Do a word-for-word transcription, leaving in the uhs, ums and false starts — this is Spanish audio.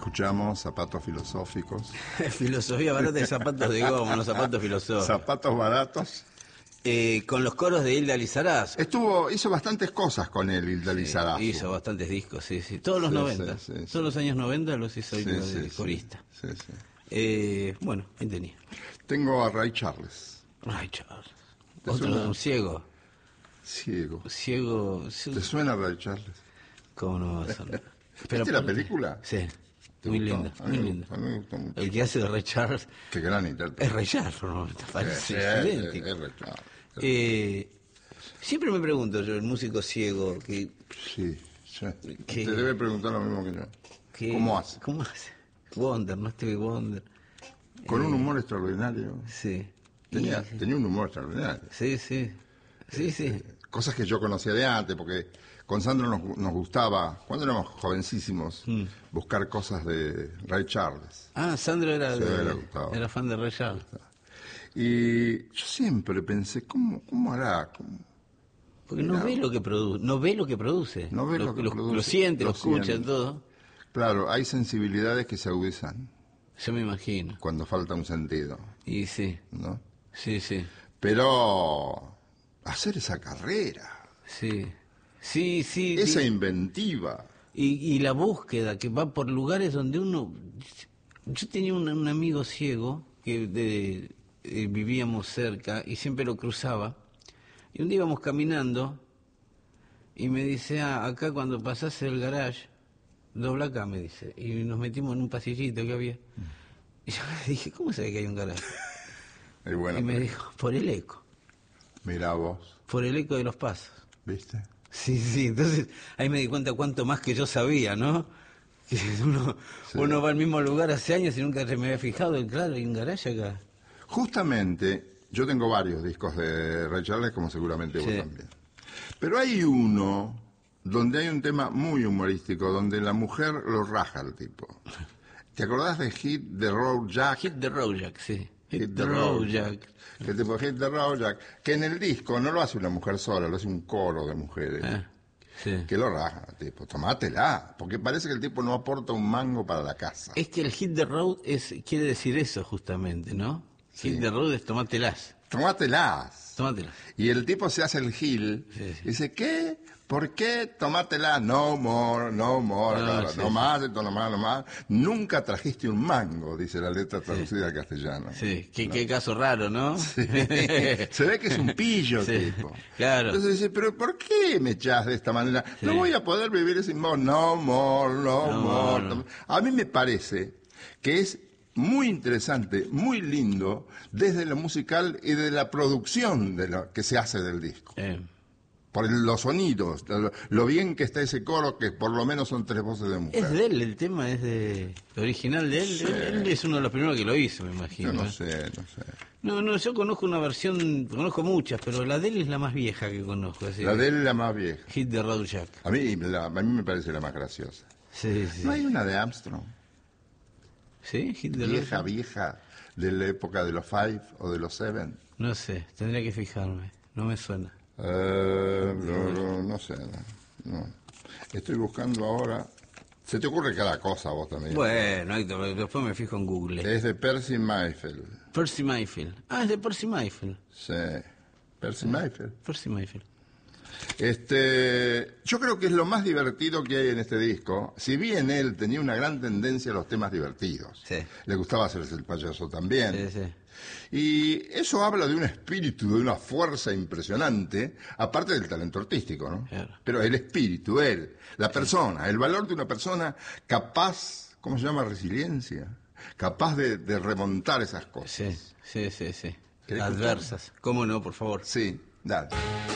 Escuchamos Zapatos Filosóficos. Filosofía barata de zapatos de goma, los zapatos filosóficos. Zapatos baratos. Eh, con los coros de Hilda Lizarazo. Estuvo, hizo bastantes cosas con él, Hilda Sí, Lizarazo. hizo bastantes discos, sí, sí. Todos los Sí, noventa. sí, sí, sí. Todos los años noventa los hizo Sí, Hilda sí, de sí. corista. Sí, sí. Eh, bueno, ¿quién tenía? Tengo a Ray Charles, Ray Charles. ¿Te Otro, suena? un ciego. ciego. Ciego. ¿Te suena Ray Charles? ¿Cómo no va a sonar? ¿Viste la aparte- película? Sí. ¿Te Muy gustó? linda, A mí muy me linda. gustó, a mí me gustó mucho. El que hace de Ray Charles Qué gran intérprete. es Ray Charles, ¿no? Te parece Sí, idéntico. es- es Ray Charles. Eh, siempre me pregunto yo, el músico ciego, que, Sí, sí. ¿Qué? Te debe preguntar lo mismo que yo. que- ¿Cómo hace? ¿Cómo hace? Wonder, no Stevie Wonder. Con un humor extraordinario. Sí. Tenía, Y- tenía un humor extraordinario. Sí, sí. Sí, sí. Cosas que yo conocía de antes, porque con Sandro nos, nos gustaba, cuando éramos jovencísimos, Mm. buscar cosas de Ray Charles. Ah, Sandro era, Sí, de- le gustaba. era fan de Ray Charles. Y yo siempre pensé, ¿cómo, cómo hará? ¿Cómo? Porque no Mirá. ve lo que produce, no ve lo que produce. No ve lo que produce, Lo siente, lo, lo escucha, siente. todo. Claro, hay sensibilidades que se agudizan Yo me imagino. cuando falta un sentido, Y sí, ¿no? sí, sí, Pero hacer esa carrera, sí. Sí, sí. esa sí. inventiva, Y, y la búsqueda, que va por lugares donde uno... Yo tenía un, un amigo ciego que de- eh, vivíamos cerca y siempre lo cruzaba. Y un día íbamos caminando y me dice, ah, acá cuando pasás el garage, dobla acá, me dice. Y nos metimos en un pasillito que había. Y yo le dije, ¿cómo sabe que hay un garage? y bueno, Y me dijo, por el eco, mirá vos, por el eco de los pasos. ¿viste? Sí, sí, entonces ahí me di cuenta cuánto más que yo sabía, ¿no? Que uno, Sí. uno va al mismo lugar hace años y nunca se me había fijado, y claro, hay un garaje acá. Justamente, yo tengo varios discos de Ray Charles, como seguramente vos Sí. también. Pero hay uno donde hay un tema muy humorístico, donde la mujer lo raja al tipo. ¿Te acordás de Hit the Road Jack? Hit the road, Jack, sí. Hit the Road Jack. Que tipo Hit the Road Jack. Que en el disco no lo hace una mujer sola, lo hace un coro de mujeres. Ah, sí. Que lo raja, tipo, tomátela. Porque parece que el tipo no aporta un mango para la casa. Es que el hit the road es, quiere decir eso justamente, ¿no? Sí. Hit the road es tomátelas, Tomátelas. tomátelas. Y el tipo se hace el gil. Sí, sí. Dice, ¿qué? ¿Por qué? Tomátela. No more, no more. No, claro, sí, no sí. más, esto no más, no más. Nunca trajiste un mango, dice la letra traducida al castellano. Sí, qué, qué caso raro, ¿no? Sí. Se ve que es un pillo, Sí, tipo. claro. Entonces dice, ¿pero por qué me echás de esta manera? Sí. No voy a poder vivir sin vos. No more, no, No more. more. no- A mí me parece que es muy interesante, muy lindo, desde lo musical y de la producción de lo que se hace del disco. Eh, Por el- los sonidos, lo, lo bien que está ese coro, que por lo menos son tres voces de mujer. es de él, el tema es de original de él. Sí. Él, él es uno de los primeros que lo hizo, me imagino. Yo no ¿eh? sé, no sé. No, no, yo conozco una versión, conozco muchas, pero la de él es la más vieja que conozco. Así La que- de él es la más vieja. Hit the Road Jack. A mí, la- a mí me parece la más graciosa. Sí, sí. ¿No hay una de Armstrong? ¿Sí? Hit the Road Vieja, Jack. vieja, de la época de los Five o de los Seven. No sé, tendría que fijarme. No me suena. Eh, no, no, no sé, no, no. Estoy buscando ahora. Se te ocurre cada cosa a vos también. Bueno, Héctor, después me fijo en Google. Es de Percy Mayfield. Percy Mayfield. Ah, es de Percy Mayfield. Sí. Percy Mayfield. Percy Mayfield. Este, yo creo que es lo más divertido que hay en este disco. Si bien él tenía una gran tendencia a los temas divertidos. Sí. Le gustaba hacerse el payaso también. Sí, sí. Y eso habla de un espíritu, de una fuerza impresionante, aparte del talento artístico, ¿no? Claro. Pero el espíritu, él, la persona, el valor de una persona capaz, ¿cómo se llama? Resiliencia. Capaz de, de remontar esas cosas. Sí, sí, sí, sí. ¿Querés Adversas. ¿Cómo no, por favor? Sí, dale.